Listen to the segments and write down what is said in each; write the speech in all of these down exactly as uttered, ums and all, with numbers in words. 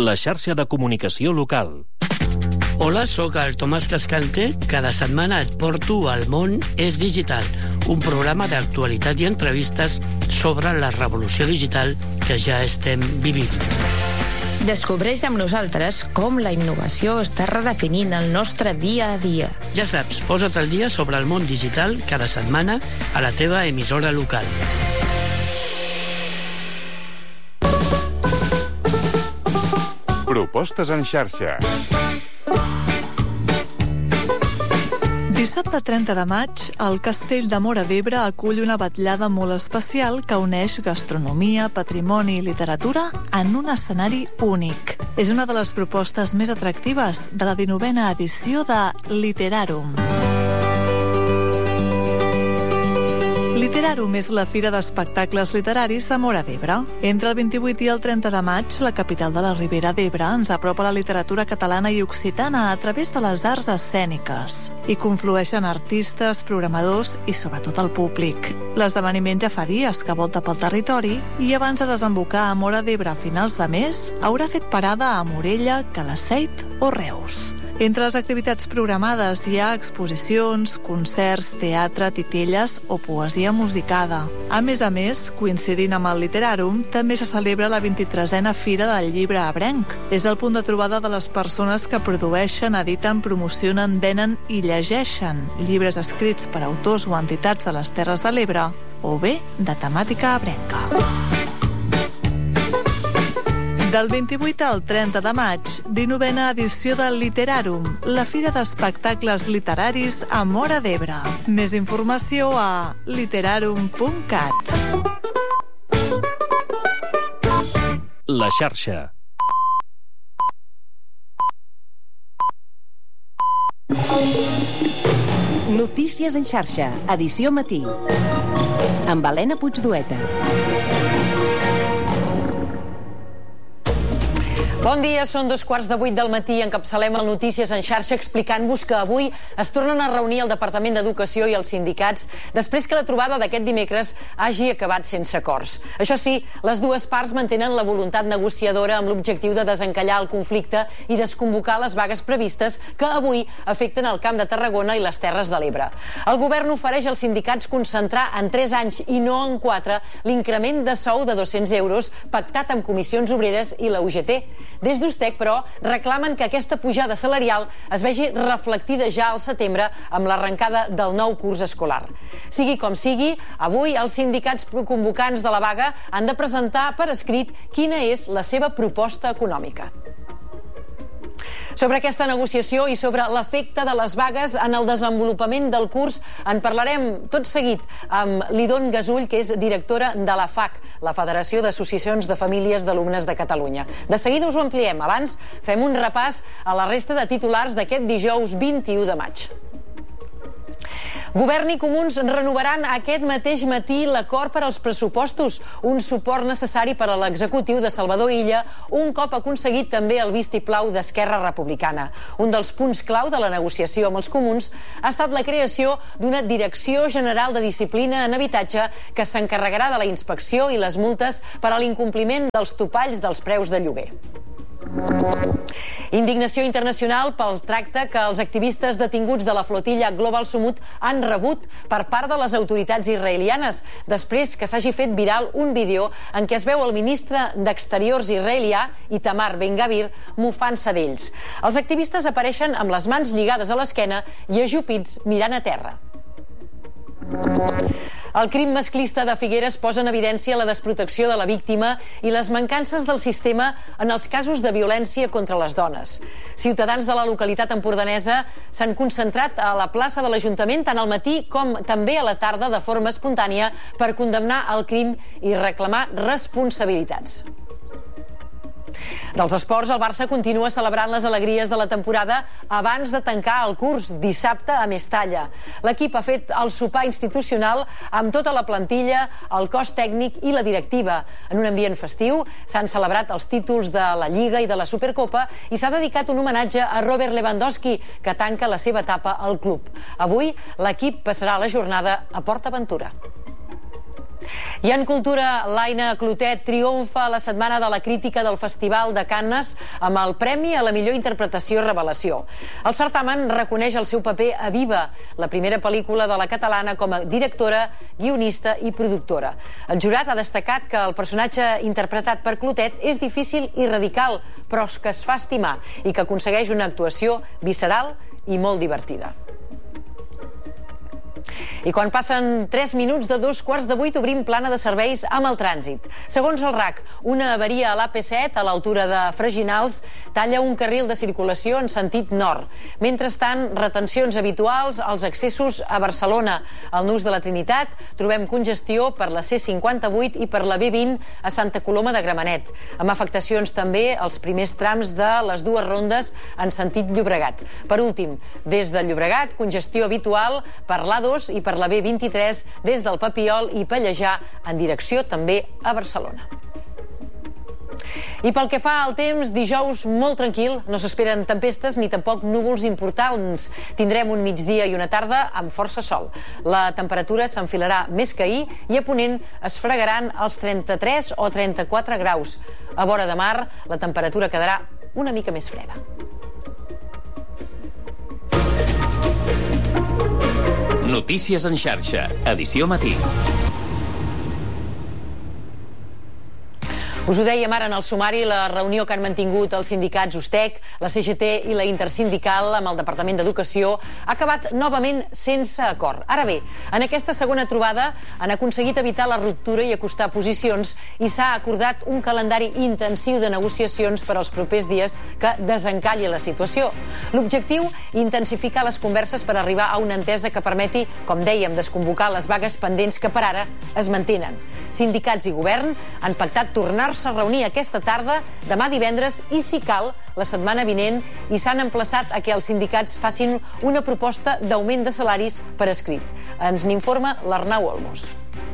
la xarxa de comunicació local. Hola, sóc el Tomàs Cascante. Cada setmana et porto al Món és Digital, un programa d'actualitat i entrevistes sobre la revolució digital que ja estem vivint. Descobreix amb nosaltres com la innovació està redefinint el nostre dia a dia. Ja saps, posa't al dia sobre el món digital cada setmana a la teva emissora local. Propostes en xarxa. Dissabte trenta de maig, el Castell de Móra d'Ebre acull una vetllada molt especial que uneix gastronomia, patrimoni i literatura en un escenari únic. És una de les propostes més atractives de la dinovena edició de Literarum. Literarum és la fira d'espectacles literaris a Móra d'Ebre. Entre el vint-i-vuit i el trenta de maig, la capital de la Ribera d'Ebre ens apropa la literatura catalana i occitana a través de les arts escèniques. Hi conflueixen artistes, programadors i sobretot el públic. L'esdeveniment ja fa dies que volta pel territori i abans de desembocar a Móra d'Ebre a finals de mes, haurà fet parada a Morella, Calaceit o Reus. Entre les activitats programades hi ha exposicions, concerts, teatre, titelles o poesia musicada. A més a més, coincidint amb el Literarum, també se celebra la vint-i-tresena Fira del Llibre Ebrenc. És el punt de trobada de les persones que produeixen, editen, promocionen, venen i llegeixen llibres escrits per autors o entitats de les Terres de l'Ebre o bé de temàtica ebrenca. Del vint-i-vuit al trenta de maig, dinovena edició del Literarum, la fira d'espectacles literaris a Móra d'Ebre. Més informació a literarum punt cat. La xarxa. Notícies en xarxa, edició matí. Amb Helena Puigdueta. Bon dia, són dos quarts de vuit del matí. Encapçalem el Notícies en xarxa explicant-vos que avui es tornen a reunir el Departament d'Educació i els sindicats després que la trobada d'aquest dimecres hagi acabat sense acords. Això sí, les dues parts mantenen la voluntat negociadora amb l'objectiu de desencallar el conflicte i desconvocar les vagues previstes que avui afecten el Camp de Tarragona i les Terres de l'Ebre. El govern ofereix als sindicats concentrar en tres anys i no en quatre l'increment de sou de dos-cents euros pactat amb comissions obreres i la U G T. Des d'Ustec, però, reclamen que aquesta pujada salarial es vegi reflectida ja al setembre amb l'arrencada del nou curs escolar. Sigui com sigui, avui els sindicats convocants de la vaga han de presentar per escrit quina és la seva proposta econòmica. Sobre aquesta negociació i sobre l'efecte de les vagues en el desenvolupament del curs en parlarem tot seguit amb l'Idon Gasull, que és directora de la F A C, la Federació d'Associacions de Famílies d'Alumnes de Catalunya. De seguida us ho ampliem. Abans fem un repàs a la resta de titulars d'aquest dijous vint-i-u de maig. Govern i Comuns renovaran aquest mateix matí l'acord per als pressupostos, un suport necessari per a l'executiu de Salvador Illa, un cop aconseguit també el vistiplau d'Esquerra Republicana. Un dels punts clau de la negociació amb els comuns ha estat la creació d'una Direcció General de Disciplina en Habitatge que s'encarregarà de la inspecció i les multes per a l'incompliment dels topalls dels preus de lloguer. Indignació internacional pel tracte que els activistes detinguts de la flotilla Global Sumut han rebut per part de les autoritats israelianes, després que s'hagi fet viral un vídeo en què es veu el ministre d'Exteriors israelià, Itamar Ben-Gavir, mofant-se d'ells. Els activistes apareixen amb les mans lligades a l'esquena i ajupits mirant a terra. El crim masclista de Figueres posa en evidència la desprotecció de la víctima i les mancances del sistema en els casos de violència contra les dones. Ciutadans de la localitat empordanesa s'han concentrat a la plaça de l'Ajuntament tant al matí com també a la tarda de forma espontània per condemnar el crim i reclamar responsabilitats. Dels esports, el Barça continua celebrant les alegries de la temporada abans de tancar el curs dissabte a Mestalla. L'equip ha fet el sopar institucional amb tota la plantilla, el cos tècnic i la directiva. En un ambient festiu s'han celebrat els títols de la Lliga i de la Supercopa i s'ha dedicat un homenatge a Robert Lewandowski, que tanca la seva etapa al club. Avui l'equip passarà la jornada a PortAventura. I en cultura, l'Aina Clotet triomfa a la Setmana de la Crítica del Festival de Cannes amb el Premi a la millor interpretació revelació. El certamen reconeix el seu paper a Viva, la primera pel·lícula de la catalana com a directora, guionista i productora. El jurat ha destacat que el personatge interpretat per Clotet és difícil i radical, però que es fa estimar i que aconsegueix una actuació visceral i molt divertida. I quan passen tres minuts de dos quarts de vuit obrim plana de serveis amb el trànsit. Segons el R A C, una avaria a l'A P set a l'altura de Freginals talla un carril de circulació en sentit nord. Mentrestant, retencions habituals als accessos a Barcelona. Al Nus de la Trinitat trobem congestió per la C cinquanta-vuit i per la B vint a Santa Coloma de Gramenet, amb afectacions també als primers trams de les dues rondes en sentit Llobregat. Per últim, des de Llobregat, congestió habitual per l'A dos i per la B vint-i-tres des del Papiol i Pallejà en direcció també a Barcelona. I pel que fa al temps, dijous molt tranquil, no s'esperen tempestes ni tampoc núvols importants. Tindrem un migdia i una tarda amb força sol. La temperatura s'enfilarà més que ahir i a Ponent es fregaran els trenta-tres o trenta-quatre graus. A vora de mar, la temperatura quedarà una mica més freda. Notícies en xarxa, edició matí. Us ho dèiem ara en el sumari, la reunió que han mantingut els sindicats USTEC, la C G T i la Intersindical amb el Departament d'Educació ha acabat novament sense acord. Ara bé, en aquesta segona trobada han aconseguit evitar la ruptura i acostar posicions i s'ha acordat un calendari intensiu de negociacions per als propers dies que desencalli la situació. L'objectiu, intensificar les converses per arribar a una entesa que permeti, com dèiem, desconvocar les vagues pendents que per ara es mantenen. Sindicats i govern han pactat tornar-se a reunir aquesta tarda, demà divendres i, si cal, la setmana vinent, i s'han emplaçat a que els sindicats facin una proposta d'augment de salaris per escrit. Ens n'informa l'Arnau Olmos.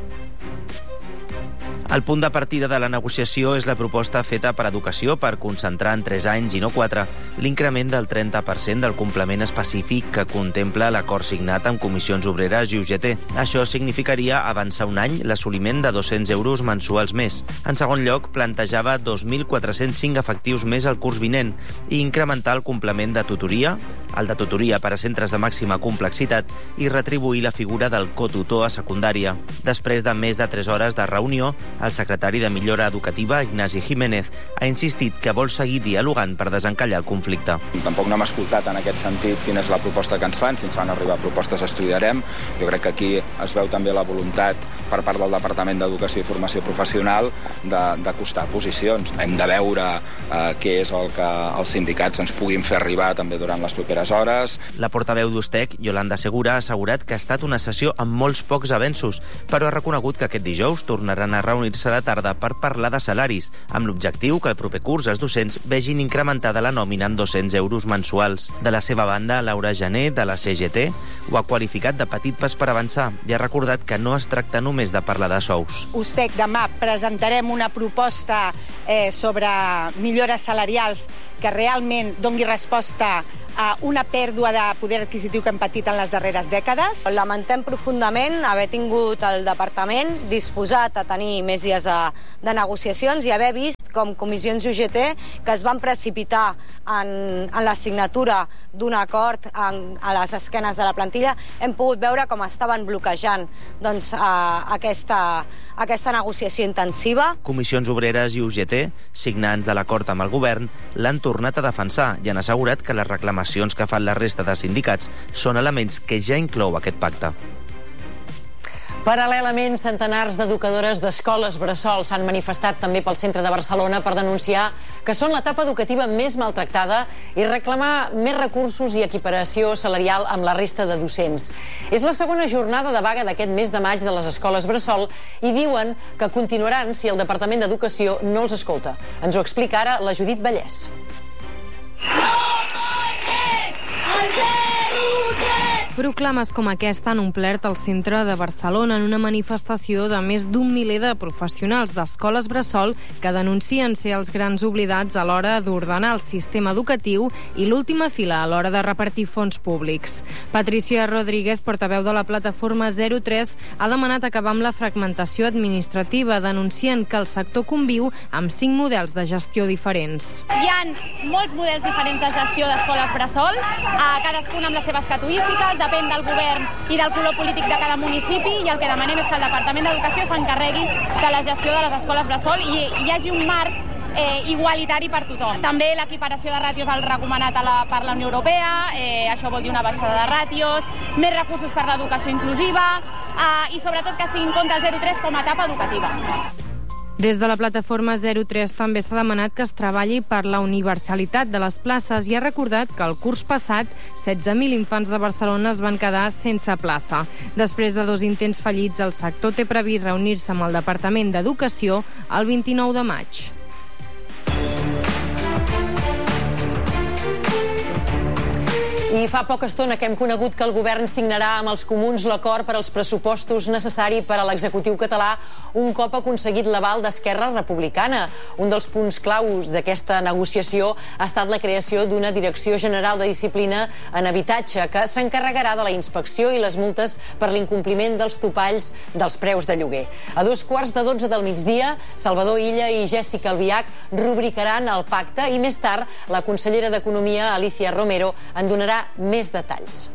El punt de partida de la negociació és la proposta feta per Educació per concentrar en tres anys i no quatre l'increment del trenta per cent del complement específic que contempla l'acord signat amb Comissions Obreres i U G T. Això significaria avançar un any l'assoliment de dos-cents euros mensuals més. En segon lloc, plantejava dos mil quatre-cents cinc efectius més al curs vinent i incrementar el complement de tutoria, el de tutoria per a centres de màxima complexitat i retribuir la figura del cotutor a secundària. Després de més de tres hores de reunió, el secretari de Millora Educativa, Ignasi Jiménez, ha insistit que vol seguir dialogant per desencallar el conflicte. Tampoc no hem escoltat en aquest sentit quina és la proposta que ens fan. Si ens fan arribar propostes estudiarem. Jo crec que aquí es veu també la voluntat per part del Departament d'Educació i Formació Professional d'acostar posicions. Hem de veure eh, què és el que els sindicats ens puguin fer arribar també durant les properes hores. La portaveu d'USTEC, Yolanda Segura, ha assegurat que ha estat una sessió amb molts pocs avenços, però ha reconegut que aquest dijous tornaran a reunir-se de tarda per parlar de salaris, amb l'objectiu que el proper curs els docents vegin incrementada la nòmina en dos-cents euros mensuals. De la seva banda, Laura Jané, de la C G T, ho ha qualificat de petit pas per avançar i ha recordat que no es tracta només de parlar de sous. USTEC demà presentarem una proposta eh, sobre millores salarials que realment doni resposta a una pèrdua de poder adquisitiu que hem patit en les darreres dècades. Lamentem profundament haver tingut el departament disposat a tenir més dies de, de negociacions i haver vist com Comissions i U G T que es van precipitar en, en la signatura d'un acord en, a les esquenes de la plantilla. Hem pogut veure com estaven bloquejant doncs, a, aquesta, aquesta negociació intensiva. Comissions Obreres i U G T, signants de l'acord amb el govern, l'han tornat a defensar i han assegurat que les reclamacions que fan la resta de sindicats són elements que ja inclou aquest pacte. Paral·lelament, centenars d'educadores d'escoles bressol s'han manifestat també pel centre de Barcelona per denunciar que són l'etapa educativa més maltractada i reclamar més recursos i equiparació salarial amb la resta de docents. És la segona jornada de vaga d'aquest mes de maig de les escoles bressol i diuen que continuaran si el Departament d'Educació no els escolta. Ens ho explica ara la Judit Vallès. No manques el zero tres! Proclames com aquesta han omplert el centre de Barcelona en una manifestació de més d'un miler de professionals d'escoles bressol que denuncien ser els grans oblidats a l'hora d'ordenar el sistema educatiu i l'última fila a l'hora de repartir fons públics. Patricia Rodríguez, portaveu de la plataforma zero tres, ha demanat acabar amb la fragmentació administrativa, denunciant que el sector conviu amb cinc models de gestió diferents. Hi ha molts models diferents de gestió d'escoles bressol, cadascun amb les seves casuístiques, depèn del govern i del color polític de cada municipi, i el que demanem és que el Departament d'Educació s'encarregui de la gestió de les escoles bressol i hi hagi un marc eh, igualitari per tothom. També l'equiparació de ràtios al recomanat a la, per la Unió Europea, eh, això vol dir una baixada de ràtios, més recursos per l'educació inclusiva eh, i sobretot que es tingui en compte el zero tres com a etapa educativa. Des de la plataforma zero tres també s'ha demanat que es treballi per la universalitat de les places i ha recordat que el curs passat setze mil infants de Barcelona es van quedar sense plaça. Després de dos intents fallits, el sector té previst reunir-se amb el Departament d'Educació el vint-i-nou de maig. I fa poca estona que hem conegut que el govern signarà amb els comuns l'acord per als pressupostos necessari per a l'executiu català un cop aconseguit l'aval d'Esquerra Republicana. Un dels punts claus d'aquesta negociació ha estat la creació d'una Direcció General de Disciplina en Habitatge que s'encarregarà de la inspecció i les multes per l'incompliment dels topalls dels preus de lloguer. A dos quarts de dotze del migdia, Salvador Illa i Jèssica Albiach rubricaran el pacte i més tard la consellera d'Economia, Alicia Romero, en donarà més detalls.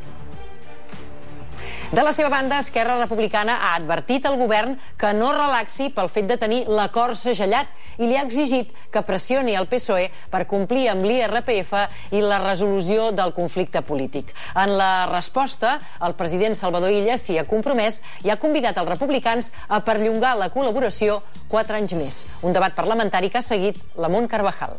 De la seva banda, Esquerra Republicana ha advertit al govern que no relaxi pel fet de tenir l'acord segellat i li ha exigit que pressioni el P S O E per complir amb l'I R P F i la resolució del conflicte polític. En la resposta, el president Salvador Illa s'hi ha compromès i ha convidat els republicans a perllongar la col·laboració quatre anys més. Un debat parlamentari que ha seguit Lamont Carvajal.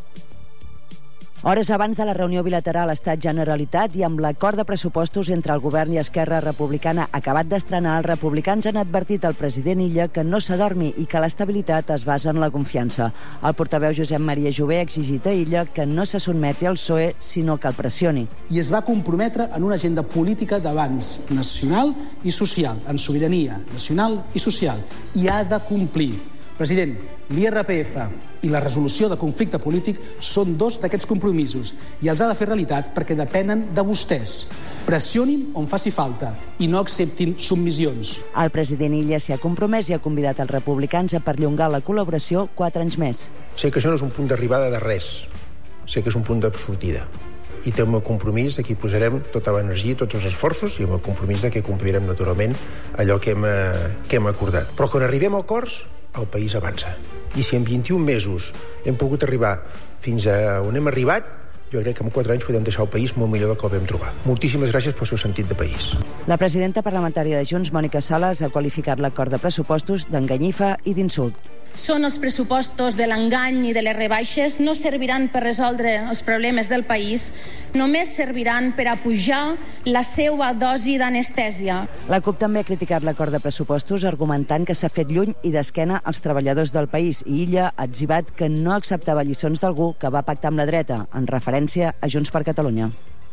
Hores abans de la reunió bilateral Estat-Generalitat i amb l'acord de pressupostos entre el govern i Esquerra Republicana acabat d'estrenar, els republicans han advertit al president Illa que no s'adormi i que l'estabilitat es basa en la confiança. El portaveu Josep Maria Jové ha exigit a Illa que no se sotmeti al P S O E, sinó que el pressioni. I es va comprometre en una agenda política d'avanç nacional i social, en sobirania nacional i social, i ha de complir. President, l'I R P F i la resolució de conflicte polític són dos d'aquests compromisos i els ha de fer realitat perquè depenen de vostès. Pressionin on faci falta i no acceptin submissions. El president Illa s'hi ha compromès i ha convidat els republicans a perllongar la col·laboració quatre anys més. Sé que això no és un punt d'arribada de res, sé que és un punt de sortida. I té el meu compromís de que hi posarem tota l'energia, tots els esforços i el meu compromís de que complirem naturalment allò que hem, que hem acordat. Però quan arribem a acords, el país avança. I si en vint-i-un mesos hem pogut arribar fins a on hem arribat, jo crec que en quatre anys podem deixar el país molt millor del que el vam trobar. Moltíssimes gràcies pel seu sentit de país. La presidenta parlamentària de Junts, Mònica Sales, ha qualificat l'acord de pressupostos d'enganyifa i d'insult. Són els pressupostos de l'engany i de les rebaixes, no serviran per resoldre els problemes del país, només serviran per apujar la seva dosi d'anestèsia. La CUP també ha criticat l'acord de pressupostos argumentant que s'ha fet lluny i d'esquena als treballadors del país i Illa ha etzibat que no acceptava lliçons d'algú que va pactar amb la dreta, en referència a Junts per Catalunya.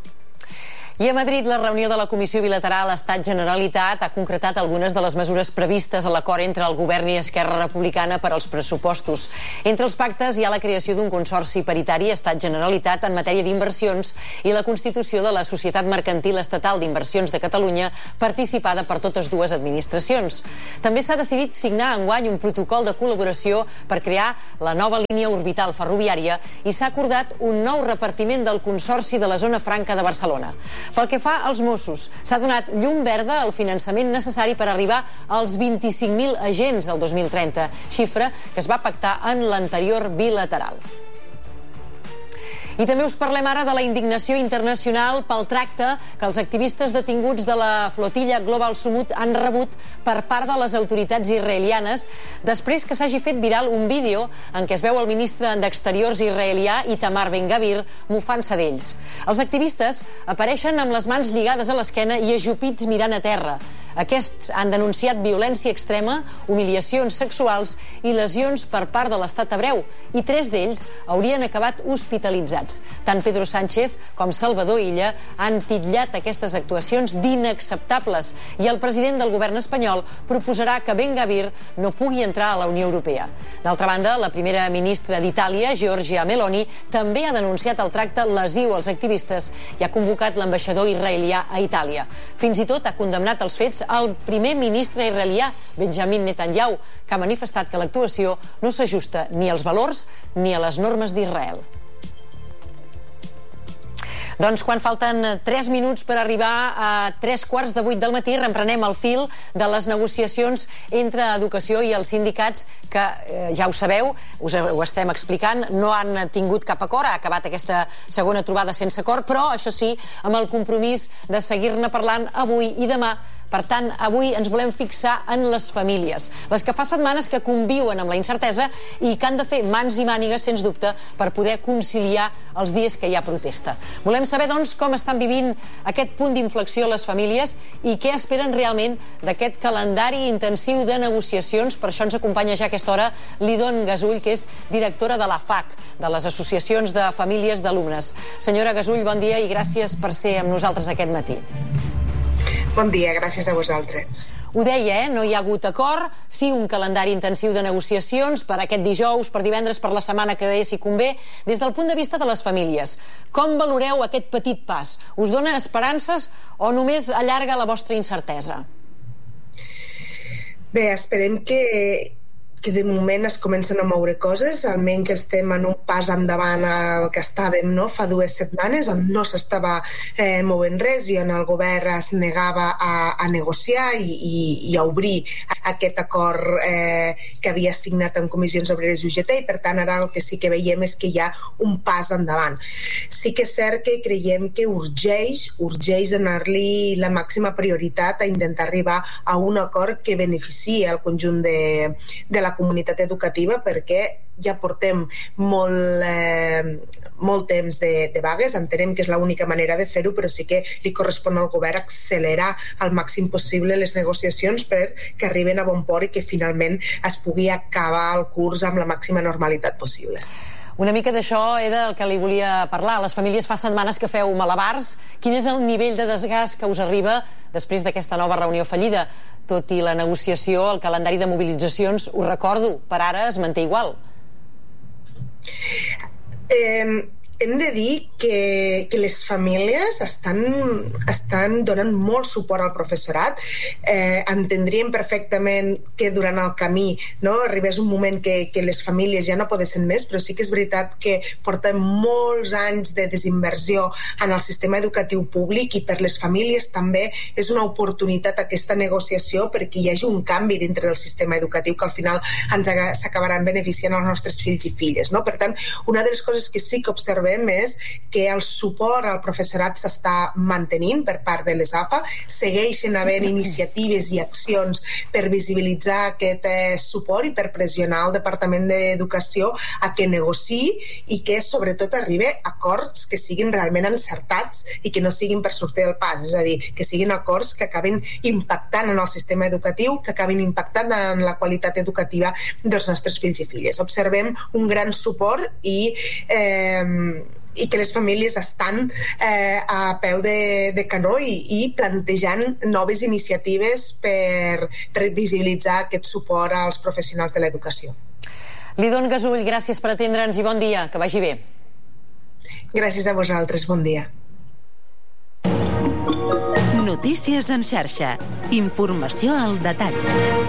I a Madrid, la reunió de la Comissió Bilateral Estat-Generalitat ha concretat algunes de les mesures previstes a l'acord entre el govern i Esquerra Republicana per als pressupostos. Entre els pactes hi ha la creació d'un consorci paritari Estat-Generalitat en matèria d'inversions i la constitució de la Societat Mercantil Estatal d'Inversions de Catalunya, participada per totes dues administracions. També s'ha decidit signar enguany un protocol de col·laboració per crear la nova línia orbital ferroviària i s'ha acordat un nou repartiment del Consorci de la Zona Franca de Barcelona. Pel que fa als Mossos, s'ha donat llum verda al finançament necessari per arribar als vint-i-cinc mil agents el dos mil trenta, xifra que es va pactar en l'anterior bilateral. I també us parlem ara de la indignació internacional pel tracte que els activistes detinguts de la flotilla Global Sumut han rebut per part de les autoritats israelianes després que s'hagi fet viral un vídeo en què es veu el ministre d'Exteriors israelià Itamar Ben-Gavir mofant-se d'ells. Els activistes apareixen amb les mans lligades a l'esquena i ajupits mirant a terra. Aquests han denunciat violència extrema, humiliacions sexuals i lesions per part de l'estat hebreu, i tres d'ells haurien acabat hospitalitzats. sindicats. Tant Pedro Sánchez com Salvador Illa han titllat aquestes actuacions d'inacceptables i el president del govern espanyol proposarà que Ben Gvir no pugui entrar a la Unió Europea. D'altra banda, la primera ministra d'Itàlia, Giorgia Meloni, també ha denunciat el tracte lesiu als activistes i ha convocat l'ambaixador israelià a Itàlia. Fins i tot ha condemnat els fets el primer ministre israelià, Benjamin Netanyahu, que ha manifestat que l'actuació no s'ajusta ni als valors ni a les normes d'Israel. Doncs quan falten tres minuts per arribar a tres quarts de vuit del matí, reemprenem el fil de les negociacions entre Educació i els sindicats que, eh, ja ho sabeu, us ho estem explicant, no han tingut cap acord, ha acabat aquesta segona trobada sense acord, però això sí, amb el compromís de seguir-ne parlant avui i demà. Per tant, avui ens volem fixar en les famílies, les que fa setmanes que conviuen amb la incertesa i que han de fer mans i mànigues, sens dubte, per poder conciliar els dies que hi ha protesta. Volem saber, doncs, com estan vivint aquest punt d'inflexió les famílies i què esperen realment d'aquest calendari intensiu de negociacions. Per això ens acompanya ja a aquesta hora Lidon Gasull, que és directora de la F A C, de les Associacions de Famílies d'Alumnes. Senyora Gasull, bon dia i gràcies per ser amb nosaltres aquest matí. Bon dia, gràcies a vosaltres. Ho deia, eh? No hi ha hagut acord, sí un calendari intensiu de negociacions per aquest dijous, per divendres, per la setmana que ve, si convé. Des del punt de vista de les famílies, com valoreu aquest petit pas? Us dona esperances o només allarga la vostra incertesa? Bé, esperem que... que de moment es comencen a moure coses, almenys estem en un pas endavant al que estàvem, no? Fa dues setmanes on no s'estava eh, movent res i on el govern es negava a, a negociar i, i, i a obrir aquest acord eh, que havia signat amb Comissions Obreres i U G T, i per tant ara el que sí que veiem és que hi ha un pas endavant. Sí que és cert que creiem que urgeix, urgeix donar-li la màxima prioritat a intentar arribar a un acord que beneficiï el conjunt de, de la comunitat educativa, perquè ja portem molt, eh, molt temps de, de vagues, entenem que és l'única manera de fer-ho, però sí que li correspon al govern accelerar al màxim possible les negociacions perquè arriben a bon port i que finalment es pugui acabar el curs amb la màxima normalitat possible. Una mica d'això era el que li volia parlar. Les famílies fa setmanes que feu malabars. Quin és el nivell de desgast que us arriba després d'aquesta nova reunió fallida? Tot i la negociació, el calendari de mobilitzacions, ho recordo, per ara es manté igual. Eh, hem de dir que, que les famílies estan, estan donant molt suport al professorat. Eh, entendríem perfectament que durant el camí, no, arribés un moment que, que les famílies ja no poguessin més, però sí que és veritat que portem molts anys de desinversió en el sistema educatiu públic i per les famílies també és una oportunitat aquesta negociació perquè hi hagi un canvi dintre del sistema educatiu que al final ens s'acabaran beneficiant els nostres fills i filles, no? Per tant, una de les coses que sí que observem és que el suport al professorat s'està mantenint per part de les A F A, segueixen havent iniciatives i accions per visibilitzar aquest eh, suport i per pressionar el Departament d'Educació a que negociï i que sobretot arribi a acords que siguin realment encertats i que no siguin per sortir del pas, és a dir, que siguin acords que acabin impactant en el sistema educatiu, que acabin impactant en la qualitat educativa dels nostres fills i filles. Observem un gran suport i eh, i que les famílies estan eh, a peu de, de canó i, i plantejant noves iniciatives per, per visibilitzar aquest suport als professionals de l'educació. Lidon Gasull, gràcies per atendre'ns i bon dia, que vagi bé. Gràcies a vosaltres, bon dia. Notícies en xarxa. Informació al detall.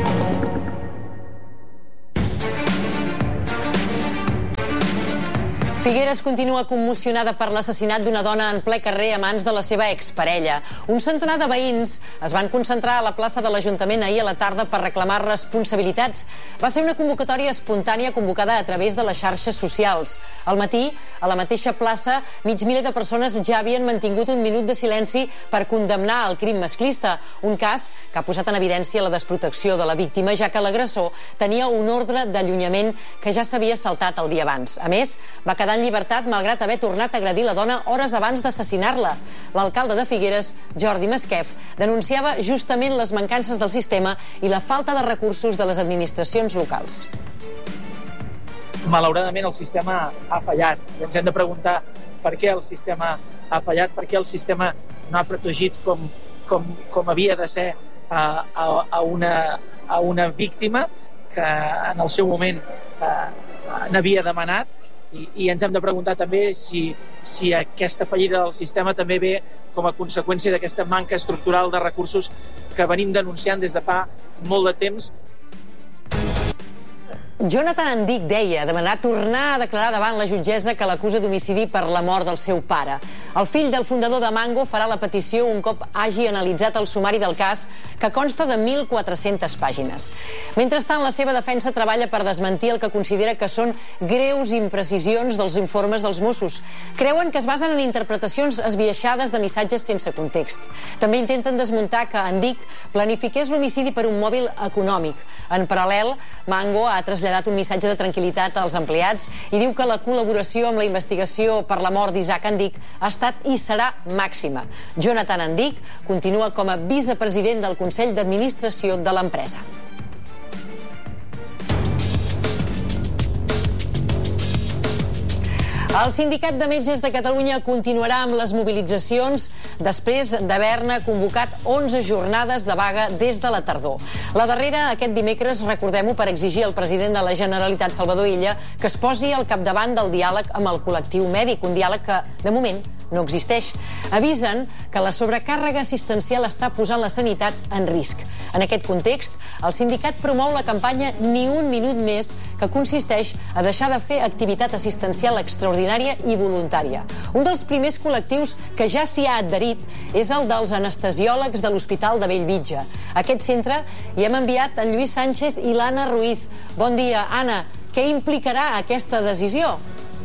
Figueres continua commocionada per l'assassinat d'una dona en ple carrer a mans de la seva exparella. Un centenar de veïns es van concentrar a la plaça de l'Ajuntament ahir a la tarda per reclamar responsabilitats. Va ser una convocatòria espontània convocada a través de les xarxes socials. Al matí, a la mateixa plaça, mig miler de persones ja havien mantingut un minut de silenci per condemnar el crim masclista, un cas que ha posat en evidència la desprotecció de la víctima, ja que l'agressor tenia un ordre d'allunyament que ja s'havia saltat el dia abans. A més, va quedar en llibertat malgrat haver tornat a agredir la dona hores abans d'assassinar-la. L'alcalde de Figueres, Jordi Masquef, denunciava justament les mancances del sistema i la falta de recursos de les administracions locals. malauradament el sistema ha fallat. I ens hem de preguntar per què el sistema ha fallat, per què el sistema no ha protegit com, com, com havia de ser a, a, a, una, a una víctima que en el seu moment eh, n'havia demanat, i, i ens hem de preguntar també si, si aquesta fallida del sistema també ve com a conseqüència d'aquesta manca estructural de recursos que venim denunciant des de fa molt de temps. Jonathan Andic deia demanar tornar a declarar davant la jutgessa que l'acusa d'homicidi per la mort del seu pare. El fill del fundador de Mango farà la petició un cop hagi analitzat el sumari del cas, que consta de mil quatre-centes pàgines. Mentrestant, la seva defensa treballa per desmentir el que considera que són greus imprecisions dels informes dels Mossos. Creuen que es basen en interpretacions esbiaixades de missatges sense context. També intenten desmuntar que Andic planifiqués l'homicidi per un mòbil econòmic. En paral·lel, Mango ha traslladat un missatge de tranquil·litat als empleats i diu que la col·laboració amb la investigació per la mort d'Isaac Andic ha estat i serà màxima. Jonathan Andic continua com a vicepresident del Consell d'Administració de l'empresa. El Sindicat de Metges de Catalunya continuarà amb les mobilitzacions després d'haver-ne convocat onze jornades de vaga des de la tardor. La darrera, aquest dimecres, recordem-ho, per exigir al president de la Generalitat, Salvador Illa, que es posi al capdavant del diàleg amb el col·lectiu mèdic, un diàleg que, de moment, no existeix. Avisen que la sobrecàrrega assistencial està posant la sanitat en risc. En aquest context, el sindicat promou la campanya Ni un minut més, que consisteix a deixar de fer activitat assistencial extraordinària i voluntària. Un dels primers col·lectius que ja s'hi ha adherit és el dels anestesiòlegs de l'Hospital de Bellvitge. A aquest centre hi hem enviat en Lluís Sánchez i l'Anna Ruiz. Bon dia, Anna. Què implicarà aquesta decisió?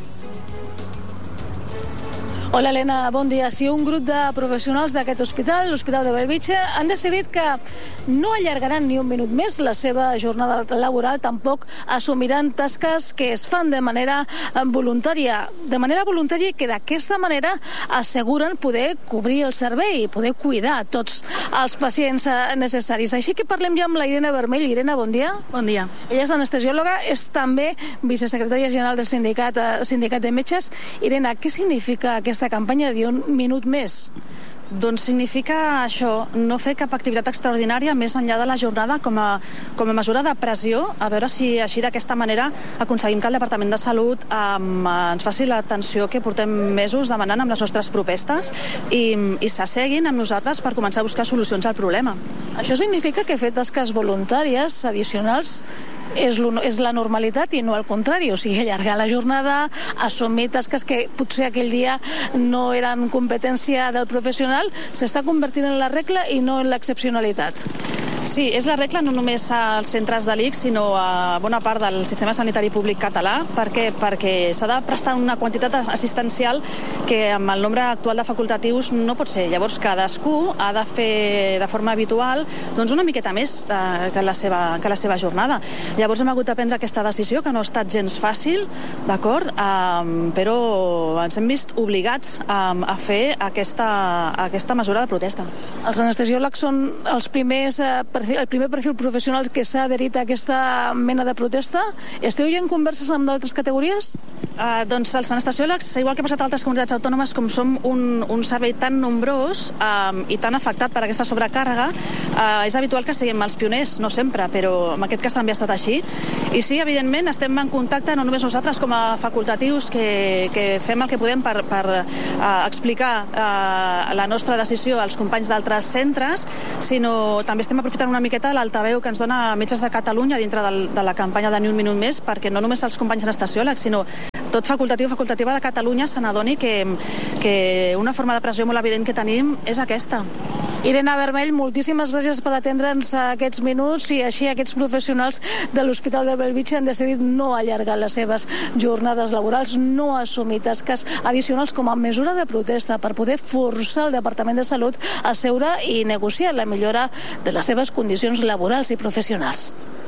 Hola, Helena, bon dia. Si un grup de professionals d'aquest hospital, l'Hospital de Bellvitge, han decidit que no allargaran ni un minut més la seva jornada laboral, tampoc assumiran tasques que es fan de manera voluntària. De manera voluntària i que d'aquesta manera asseguren poder cobrir el servei i poder cuidar tots els pacients necessaris. Així que parlem ja amb la Irene Vermell. Irene, bon dia. Bon dia. Ella és anestesiòloga, és també vicesecretària general del sindicat, sindicat de metges. Irene, què significa aquesta campanya de un minut més? Doncs significa això, no fer cap activitat extraordinària més enllà de la jornada com a, com a mesura de pressió, a veure si així d'aquesta manera aconseguim que el Departament de Salut um, ens faci l'atenció que portem mesos demanant amb les nostres propostes i, i s'asseguin amb nosaltres per començar a buscar solucions al problema. Això significa que fer tasques voluntàries addicionals és, és la normalitat i no al contrari, o sigui, allargar la jornada, assumir tasques que potser aquell dia no eren competència del professional, s'està convertint en la regla i no en l'excepcionalitat. Sí, és la regla no només als centres de l'I C S, sinó a bona part del sistema sanitari públic català. Per què? Perquè s'ha de prestar una quantitat assistencial que amb el nombre actual de facultatius no pot ser. Llavors, cadascú ha de fer de forma habitual doncs una miqueta més de, que, la seva, que la seva jornada. Llavors hem hagut de prendre aquesta decisió, que no ha estat gens fàcil, d'acord? Um, però ens hem vist obligats um, a fer aquesta, aquesta mesura de protesta. Els anestesiòlegs són els primers... Eh, el primer perfil professional que s'ha adherit a aquesta mena de protesta. Esteu ja en converses amb d'altres categories? Uh, doncs els anestesiòlegs, igual que ha passat a altres comunitats autònomes, com som un, un servei tan nombrós um, i tan afectat per aquesta sobrecàrrega, uh, és habitual que siguem els pioners, no sempre, però en aquest cas també ha estat així. I sí, evidentment, estem en contacte no només nosaltres com a facultatius que, que fem el que podem per, per uh, explicar uh, la nostra decisió als companys d'altres centres, sinó també estem aprofitant una miqueta l'altaveu que ens dona Metges de Catalunya dintre del, de la campanya de Ni un minut més, perquè no només els companys anestesiòlegs, sinó tot facultatiu o facultativa de Catalunya se n'adoni que, que una forma de pressió molt evident que tenim és aquesta. Irene Vermell, moltíssimes gràcies per atendre'ns aquests minuts i així aquests professionals de l'Hospital de Bellvitge han decidit no allargar les seves jornades laborals, no assumir tasques addicionals com a mesura de protesta per poder forçar el Departament de Salut a seure i negociar la millora de les seves condicions laborals i professionals.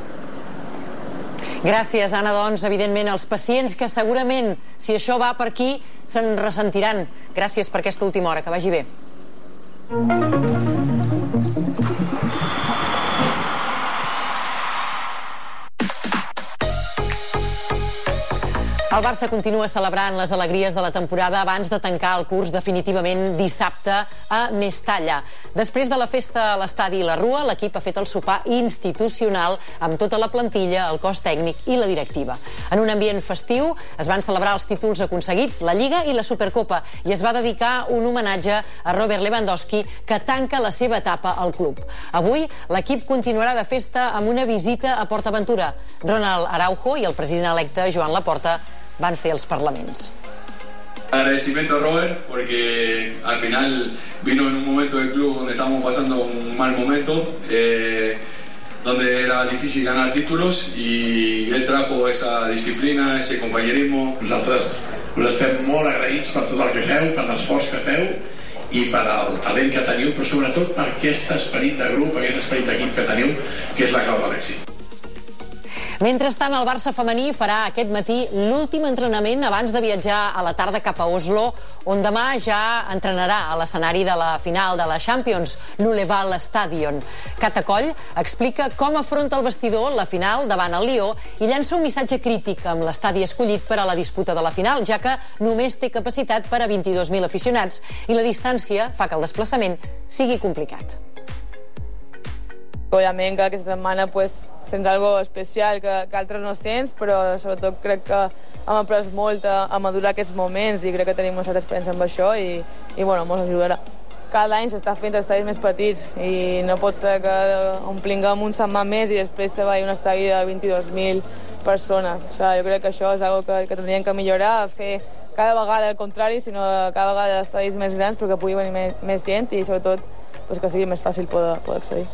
Gràcies, Anna. Doncs, evidentment, els pacients que segurament, si això va per aquí, se'n ressentiran. Gràcies per aquesta última hora. Que vagi bé. El Barça continua celebrant les alegries de la temporada abans de tancar el curs definitivament dissabte a Mestalla. Després de la festa a l'estadi i la Rua, l'equip ha fet el sopar institucional amb tota la plantilla, el cos tècnic i la directiva. En un ambient festiu es van celebrar els títols aconseguits, la Lliga i la Supercopa, i es va dedicar un homenatge a Robert Lewandowski, que tanca la seva etapa al club. Avui l'equip continuarà de festa amb una visita a PortAventura. Ronald Araujo i el president electe Joan Laporta van fer els parlaments. Agradecimiento a Robert porque al final vino en un momento del club donde estábamos pasando un mal momento, eh, donde era difícil ganar títulos, y él trajo esa disciplina, ese compañerismo. Nosaltres us estem molt agraïts per tot el que feu, per l'esforç que feu i per el talent que teniu, però sobretot per aquest esperit de grup, aquest esperit d'equip que teniu, que és la clau de l'èxit. Mentrestant, el Barça femení farà aquest matí l'últim entrenament abans de viatjar a la tarda cap a Oslo, on demà ja entrenarà a l'escenari de la final de la Champions, l'Uleval Stadion. Cata Coll explica com afronta el vestidor la final davant el Lió i llança un missatge crític amb l'estadi escollit per a la disputa de la final, ja que només té capacitat per a vint-i-dos mil aficionats i la distància fa que el desplaçament sigui complicat. Òbviament que aquesta setmana pues, sents algo especial que, que altres no sents, però sobretot crec que hem après molt a, a madurar aquests moments i crec que tenim una certa experiència amb això i, i bueno, ens ajudarà. Cada any s'està fent estadis més petits i no pot ser que omplinguem un setmana més i després se vagi un estadi de vint-i-dos mil persones. O sigui, jo crec que això és algo que, que tindríem que millorar, fer cada vegada el contrari, sinó cada vegada estadis més grans perquè pugui venir més, més gent i sobretot pues, que sigui més fàcil poder, poder accedir.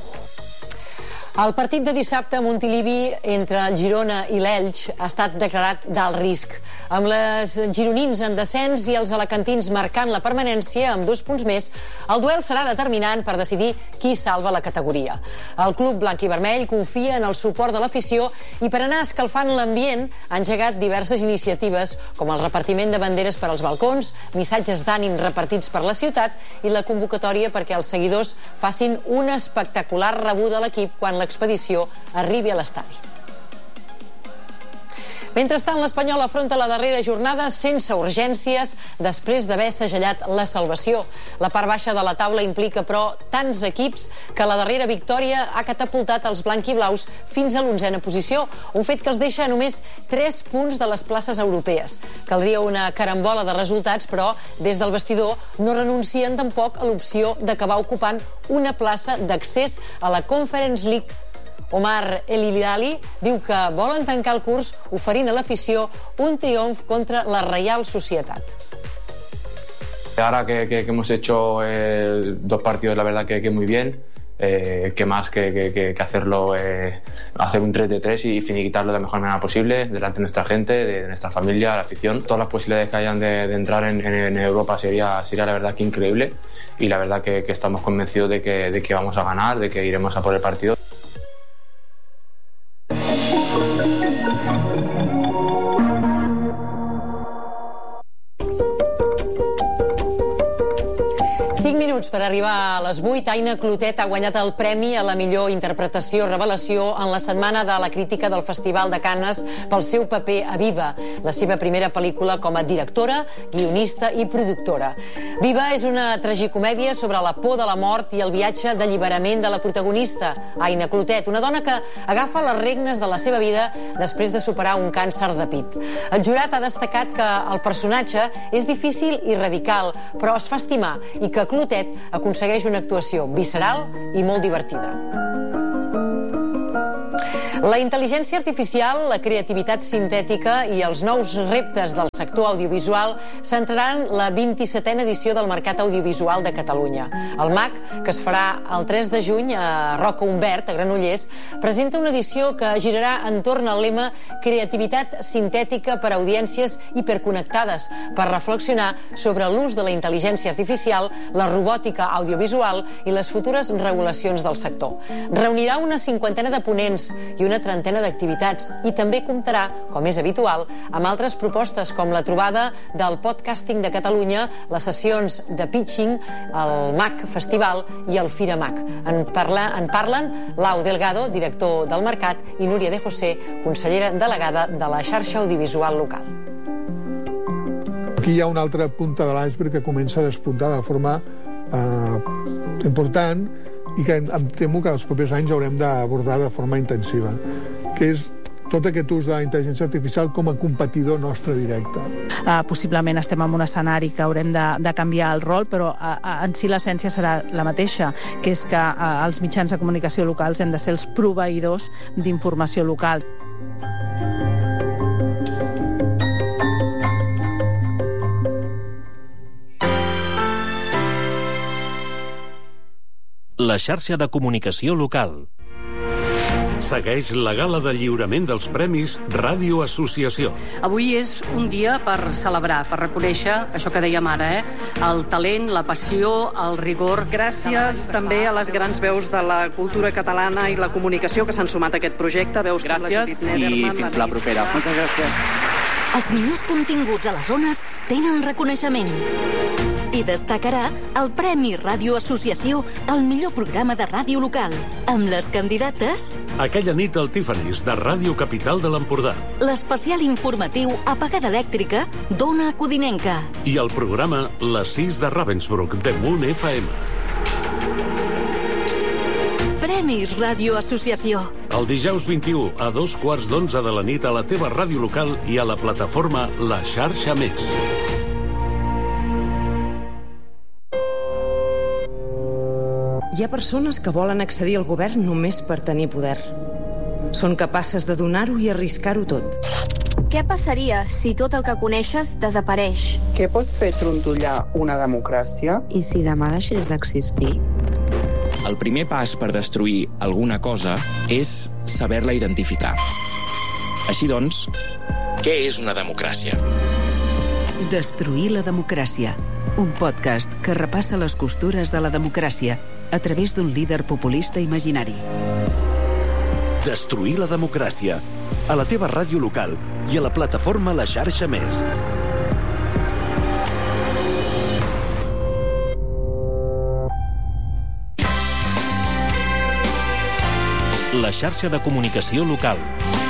El partit de dissabte a Montilivi entre el Girona i l'Elx ha estat declarat d'alt risc, amb les gironins en descens i els alacantins marcant la permanència amb dos punts més. El duel serà determinant per decidir qui salva la categoria. El club blanc i vermell confia en el suport de l'afició i per anar escalfant l'ambient ha engegat diverses iniciatives com el repartiment de banderes per als balcons, missatges d'ànim repartits per la ciutat i la convocatòria perquè els seguidors facin una espectacular rebuda a l'equip quan l'expedició arribi a l'estadi. Mentrestant, l'Espanyol afronta la darrera jornada sense urgències després d'haver segellat la salvació. La part baixa de la taula implica, però, tants equips que la darrera victòria ha catapultat els blanquiblaus fins a l'onzena posició, un fet que els deixa a només tres punts de les places europees. Caldria una carambola de resultats, però des del vestidor no renuncien tampoc a l'opció d'acabar ocupant una plaça d'accés a la Conference League. Omar El Hilali diu que volen tancar el curs oferint a l'afició un triomf contra la Reial Societat. Ahora que, que, que hemos hecho eh, dos partidos, la verdad que, que muy bien, eh, que más que, que, que hacerlo, eh, hacer un tres de tres y finiquitarlo de la mejor manera posible delante de nuestra gente, de nuestra familia, la afición. Todas las posibilidades que hayan de, de entrar en, en, en Europa sería, sería la verdad que increíble y la verdad que, que estamos convencidos de que, de que vamos a ganar, de que iremos a por el partido. Per arribar a les vuit, Aina Clotet ha guanyat el premi a la millor interpretació revelació en la setmana de la crítica del Festival de Canes pel seu paper a Viva, la seva primera pel·lícula com a directora, guionista i productora. Viva és una tragicomèdia sobre la por de la mort i el viatge d'alliberament de la protagonista, Aina Clotet, una dona que agafa les regnes de la seva vida després de superar un càncer de pit. El jurat ha destacat que el personatge és difícil i radical, però es fa estimar i que Clotet aconsegueix una actuació visceral i molt divertida. La intel·ligència artificial, la creativitat sintètica i els nous reptes del sector audiovisual centraran la vint-i-setena edició del Mercat Audiovisual de Catalunya. El M A C, que es farà el tres de juny a Roca Humbert, a Granollers, presenta una edició que girarà entorn al lema Creativitat sintètica per a audiències hiperconnectades, per reflexionar sobre l'ús de la intel·ligència artificial, la robòtica audiovisual i les futures regulacions del sector. Reunirà una cinquantena de ponents i una trentena d'activitats i també comptarà, com és habitual, amb altres propostes com la trobada del podcasting de Catalunya, les sessions de pitching, el M A C Festival i el Fira M A C. En, parla, en parlen Lau Delgado, director del Mercat, i Núria de José, consellera delegada de la xarxa audiovisual local. aquí hi ha una altra punta de l'iceberg que comença a despuntar de forma eh, important i que em temo que els propers anys haurem d'abordar de forma intensiva, que és tot aquest ús de la intel·ligència artificial com a competidor nostre directe. Uh, possiblement estem en un escenari que haurem de, de canviar el rol, però uh, uh, en si l'essència serà la mateixa, que és que uh, els mitjans de comunicació locals hem de ser els proveïdors d'informació local. La xarxa de comunicació local. Segueix la gala de lliurament dels Premis Ràdio Associació. Avui és un dia per celebrar, per reconèixer això que dèiem ara, eh? El talent, la passió, el rigor. Gràcies també a les grans veus de la cultura catalana i la comunicació que s'han sumat a aquest projecte. Veus gràcies i fins la propera. Moltes gràcies. Els millors continguts a les zones tenen reconeixement. I destacarà el Premi Ràdio Associació al millor programa de ràdio local, amb les candidates... Aquella nit al Tiffany's, de Ràdio Capital de l'Empordà. L'especial informatiu Apagada Elèctrica d'Ona Codinenca. I el programa Les sis de Ravensbrück, de Moon F M. Premis Ràdio Associació. El dijous vint-i-u a dos quarts d'onze de la nit a la teva ràdio local i a la plataforma La Xarxa Més. Hi ha persones que volen accedir al govern només per tenir poder. Són capaces de donar-ho i arriscar-ho tot. Què passaria si tot el que coneixes desapareix? Què pot fer trontollar una democràcia? I si demà deixés d'existir? El primer pas per destruir alguna cosa és saber-la identificar. Així doncs, què és una democràcia? Destruir la democràcia. Un podcast que repassa les costures de la democràcia a través d'un líder populista imaginari. Destruir la democràcia. A la teva ràdio local i a la plataforma La Xarxa Més. La xarxa de comunicació local.